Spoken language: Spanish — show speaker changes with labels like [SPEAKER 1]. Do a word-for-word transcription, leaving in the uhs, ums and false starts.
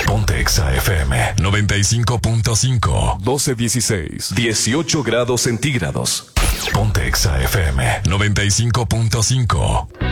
[SPEAKER 1] Ponte Exa F M noventa y cinco punto cinco.
[SPEAKER 2] doce dieciséis. dieciocho grados centígrados.
[SPEAKER 1] Ponte Exa F M noventa y cinco punto cinco.